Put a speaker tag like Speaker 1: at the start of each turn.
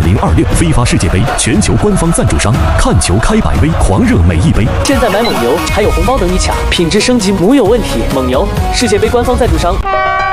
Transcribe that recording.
Speaker 1: 2026非法世界杯全球官方赞助商，看球开百威，狂热每一杯。
Speaker 2: 现在买蒙牛还有红包等你抢，品质升级无有问题。蒙牛，世界杯官方赞助商。